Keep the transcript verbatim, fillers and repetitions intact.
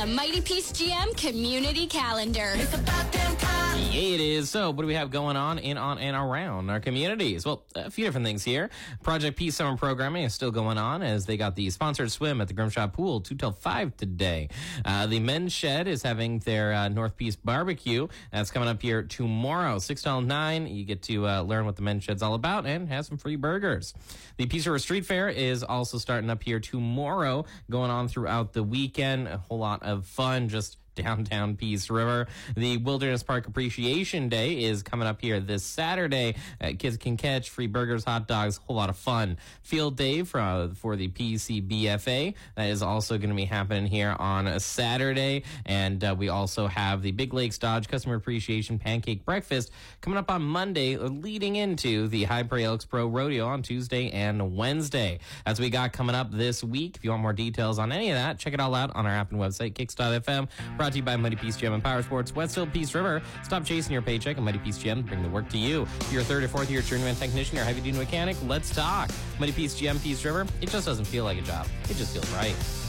the Mighty Peace G M Community Calendar. It's about damn time. Yeah, it is. So, what do we have going on in, on, and around our communities? Well, a few different things here. Project Peace summer programming is still going on as they got the sponsored swim at the Grimshaw Pool two till five today. Uh, the Men's Shed is having their uh, North Peace barbecue. That's coming up here tomorrow, six till nine. You get to uh, learn what the Men's Shed's all about and have some free burgers. The Peace River Street Fair is also starting up here tomorrow, going on throughout the weekend. A whole lot of fun, just downtown Peace River. The Wilderness Park Appreciation Day is coming up here this Saturday. Uh, kids can catch free burgers, hot dogs, a whole lot of fun. Field Day for, uh, for the P C B F A. That is also going to be happening here on a Saturday. And uh, we also have the Big Lakes Dodge Customer Appreciation Pancake Breakfast coming up on Monday, leading into the High Prairie Elks Pro Rodeo on Tuesday and Wednesday. That's what we got coming up this week. If you want more details on any of that, check it all out on our app and website, kicks dot f m. Brought to you by Mighty Peace G M and Power Sports, West Hill, Peace River. Stop chasing your paycheck and Mighty Peace G M bring the work to you. If you're a third or fourth year journeyman technician or heavy duty mechanic, let's talk. Mighty Peace G M, Peace River. It just doesn't feel like a job. It just feels right.